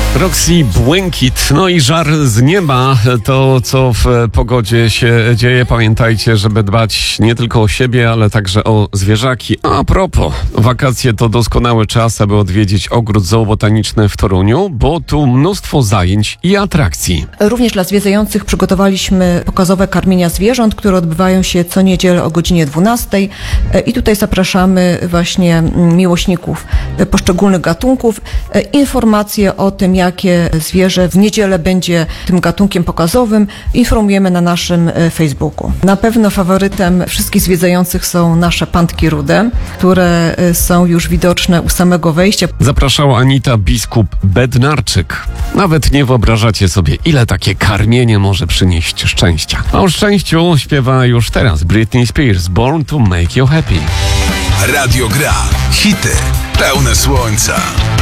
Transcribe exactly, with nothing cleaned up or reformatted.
Roxy Błękit, no i żar z nieba, to co w pogodzie się dzieje. Pamiętajcie, żeby dbać nie tylko o siebie, ale także o zwierzaki. A propos, wakacje to doskonały czas, aby odwiedzić ogród zoobotaniczny w Toruniu, bo tu mnóstwo zajęć i atrakcji. Również dla zwiedzających przygotowaliśmy pokazowe karmienia zwierząt, które odbywają się co niedzielę o godzinie dwunastej i tutaj zapraszamy właśnie miłośników poszczególnych gatunków. Informacje o tym, jakie zwierzę w niedzielę będzie tym gatunkiem pokazowym, informujemy na naszym Facebooku. Na pewno faworytem wszystkich zwiedzających są nasze pantki rude, które są już widoczne u samego wejścia. Zapraszała Anita Biskup-Bednarczyk. Nawet nie wyobrażacie sobie, ile takie karmienie może przynieść szczęścia. A o szczęściu śpiewa już teraz Britney Spears, Born to Make You Happy. Radio Gra. Hity pełne słońca.